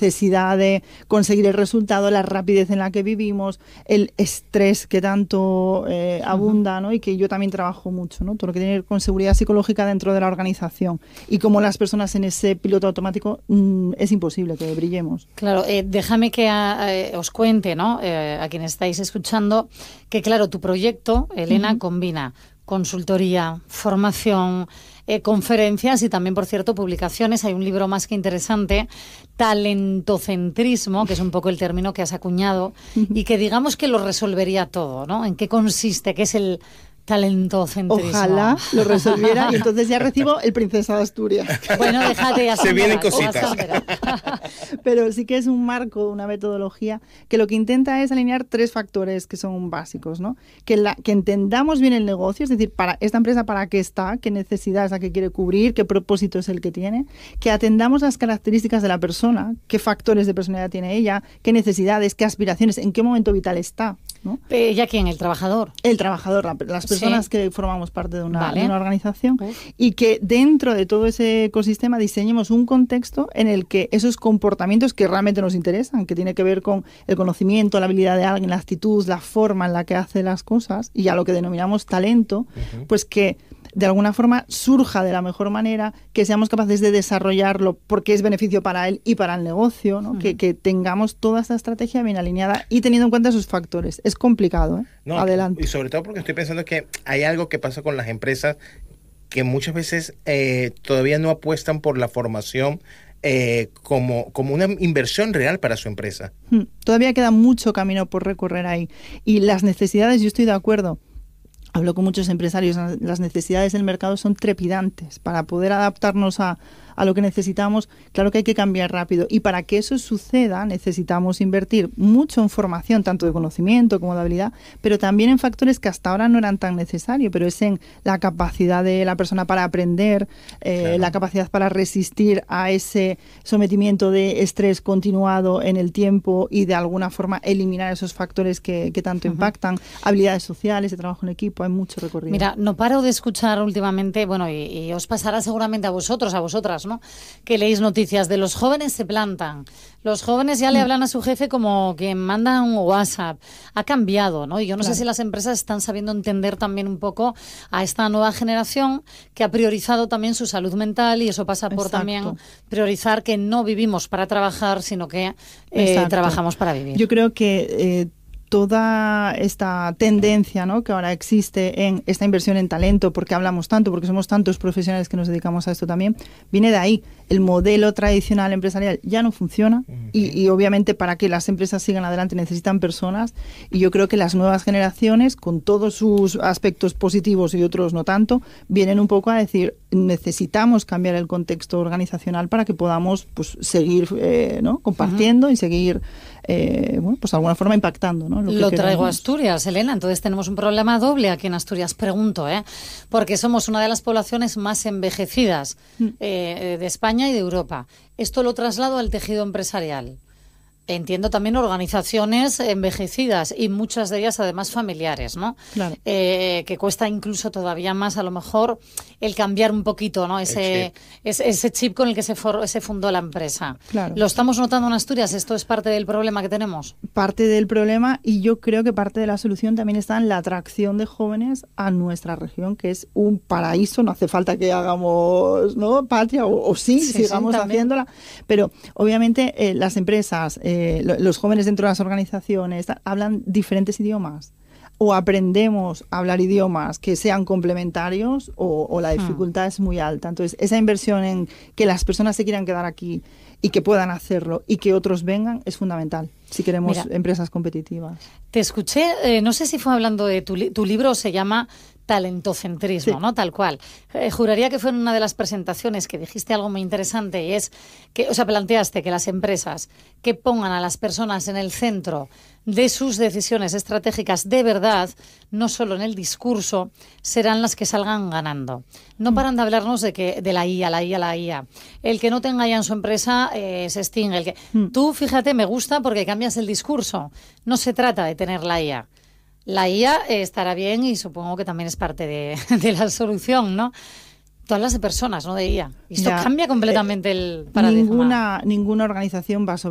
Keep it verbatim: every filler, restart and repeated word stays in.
necesidad de conseguir el resultado, la rapidez en la que vivimos, el estrés que tanto eh, abunda, ¿no? Y que yo también trabajo mucho, ¿no? Todo lo que tiene que ver con seguridad psicológica dentro de la organización y cómo las personas en ese piloto automático mmm, es imposible que brillemos. Claro, eh, déjame que a, eh, os cuente, ¿no? Eh, a quienes estáis escuchando, que claro, tu proyecto, Elena, uh-huh. combina consultoría, formación, eh, conferencias y también, por cierto, publicaciones. Hay un libro más que interesante, Talentocentrismo, que es un poco el término que has acuñado, uh-huh. y que digamos que lo resolvería todo, ¿no? ¿En qué consiste? ¿Qué es el talentocentrismo? Ojalá lo resolviera y entonces ya recibo el Princesa de Asturias. Bueno, déjate ya. Se vienen cositas. Pero sí que es un marco, una metodología que lo que intenta es alinear tres factores que son básicos, ¿no? Que, la, que entendamos bien el negocio, es decir, para esta empresa para qué está, qué necesidad es la que quiere cubrir, qué propósito es el que tiene, que atendamos las características de la persona, qué factores de personalidad tiene ella, qué necesidades, qué aspiraciones, en qué momento vital está, ¿no? ¿Ya quién? ¿El trabajador? El trabajador, la, las personas sí. que formamos parte de una, vale. de una organización Uf. y que dentro de todo ese ecosistema diseñemos un contexto en el que esos comportamientos que realmente nos interesan, que tiene que ver con el conocimiento, la habilidad de alguien, la actitud, la forma en la que hace las cosas y a lo que denominamos talento, uh-huh. pues que de alguna forma surja de la mejor manera, que seamos capaces de desarrollarlo porque es beneficio para él y para el negocio, ¿no? Uh-huh. que, que tengamos toda esta estrategia bien alineada y teniendo en cuenta esos factores. Es complicado, ¿eh? No, Adelante. Y sobre todo porque estoy pensando que hay algo que pasa con las empresas que muchas veces eh, todavía no apuestan por la formación eh, como, como una inversión real para su empresa. Hmm. Todavía queda mucho camino por recorrer ahí. Y las necesidades, yo estoy de acuerdo. Hablo con muchos empresarios, las necesidades del mercado son trepidantes. Para poder adaptarnos a, a lo que necesitamos, claro que hay que cambiar rápido. Y para que eso suceda, necesitamos invertir mucho en formación, tanto de conocimiento como de habilidad, pero también en factores que hasta ahora no eran tan necesarios, pero es en la capacidad de la persona para aprender, eh, claro. la capacidad para resistir a ese sometimiento de estrés continuado en el tiempo y de alguna forma eliminar esos factores que, que tanto uh-huh. impactan, habilidades sociales, de trabajo en equipo. Hay mucho recorrido. Mira, no paro de escuchar últimamente, bueno, y, y os pasará seguramente a vosotros, a vosotras, ¿no? Que leéis noticias de los jóvenes se plantan. Los jóvenes ya le hablan a su jefe como quien manda un WhatsApp. Ha cambiado, ¿no? Y yo no claro. sé si las empresas están sabiendo entender también un poco a esta nueva generación que ha priorizado también su salud mental y eso pasa por Exacto. también priorizar que no vivimos para trabajar, sino que eh, trabajamos para vivir. Yo creo que eh, toda esta tendencia, ¿no? que ahora existe en esta inversión en talento, porque hablamos tanto, porque somos tantos profesionales que nos dedicamos a esto también, viene de ahí. El modelo tradicional empresarial ya no funciona uh-huh. y, y obviamente para que las empresas sigan adelante necesitan personas y yo creo que las nuevas generaciones, con todos sus aspectos positivos y otros no tanto, vienen un poco a decir necesitamos cambiar el contexto organizacional para que podamos pues, seguir eh, ¿no? compartiendo uh-huh. y seguir eh, bueno, pues de alguna forma impactando, ¿no? Lo, Lo que traigo a queramos. Asturias, Elena, entonces tenemos un problema doble aquí en Asturias, pregunto, ¿eh? porque somos una de las poblaciones más envejecidas mm. eh, de España y de Europa. Esto lo traslado al tejido empresarial. Entiendo también organizaciones envejecidas y muchas de ellas además familiares, ¿no? Claro. Eh, que cuesta incluso todavía más a lo mejor el cambiar un poquito, ¿no? Ese chip, ese, ese chip con el que se, for, se fundó la empresa. Claro. ¿Lo estamos notando en Asturias? ¿Esto es parte del problema que tenemos? Parte del problema y yo creo que parte de la solución también está en la atracción de jóvenes a nuestra región, que es un paraíso. No hace falta que hagamos, ¿no? patria o, o sí, sí, sigamos sí, haciéndola. Pero obviamente eh, las empresas... Eh, Eh, los jóvenes dentro de las organizaciones hablan diferentes idiomas o aprendemos a hablar idiomas que sean complementarios o, o la dificultad hmm. es muy alta. Entonces, esa inversión en que las personas se quieran quedar aquí y que puedan hacerlo y que otros vengan es fundamental si queremos Mira, empresas competitivas. Te escuché, eh, no sé si fue hablando de tu, li- tu libro, se llama Talentocentrismo, sí. ¿no? Tal cual. Eh, juraría que fue en una de las presentaciones que dijiste algo muy interesante y es que, o sea, planteaste que las empresas que pongan a las personas en el centro de sus decisiones estratégicas de verdad, no solo en el discurso, serán las que salgan ganando. No mm. paran de hablarnos de que de la I A, la I A, la I A. El que no tenga I A en su empresa eh, se extingue. El que... mm. Tú, fíjate, me gusta porque cambias el discurso. No se trata de tener la I A. La I A eh, estará bien y supongo que también es parte de, de la solución, ¿no? Tú hablas de personas, no de I A. Esto ya, cambia completamente eh, el paradigma. Ninguna, ninguna organización va a